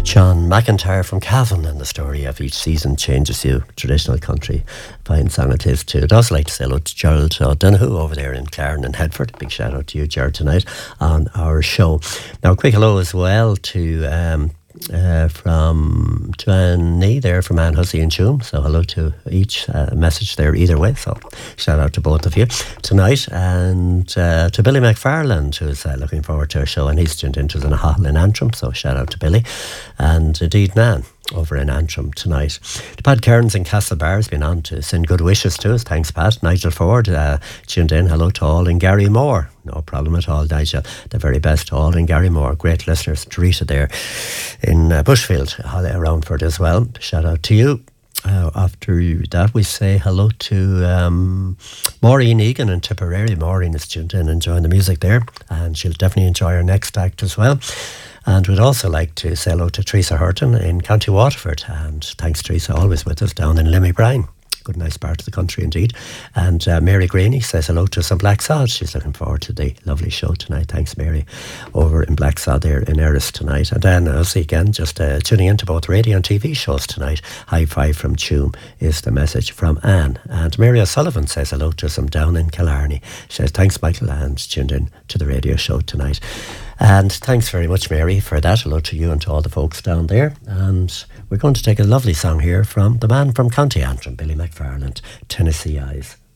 John McIntyre from Cavan, and the story of each season changes you. Traditional country, fine song it is too. I'd also like to say hello to Gerald O'Donoghue over there in Clarn and Headford. Big shout out to you, Gerald, tonight on our show. Now, a quick hello as well to Annie there from Anne Hussey and Tuam. So hello to each message there either way. So shout out to both of you tonight, and to Billy McFarland, who's looking forward to our show, and he's tuned into the Hall in Antrim. So shout out to Billy, and indeed Nan over in Antrim tonight. Pat Kearns in Castlebar has been on to send good wishes to us. Thanks, Pat. Nigel Ford tuned in. Hello to all. And Gary Moore. No problem at all, Nigel. The very best to all. And Gary Moore, great listeners. Teresa there in Bushfield, Roundford as well. Shout out to you. After that, we say hello to Maureen Egan in Tipperary. Maureen is tuned in, enjoying the music there, and she'll definitely enjoy our next act as well. And we'd also like to say hello to Teresa Hurton in County Waterford. And thanks, Teresa, always with us down in Limmy Good, nice part of the country indeed. And Mary Greeny says hello to some Black Sod. She's looking forward to the lovely show tonight. Thanks, Mary, over in Black Sod there in Erris tonight. And then, I'll see again, just tuning into both radio and TV shows tonight. High five from Tuam is the message from Anne. And Mary O'Sullivan says hello to some down in Killarney. She says, thanks, Michael, and tuned in to the radio show tonight. And thanks very much, Mary, for that. Hello to you and to all the folks down there. And we're going to take a lovely song here from the man from County Antrim, Billy McFarland, Tennessee Eyes.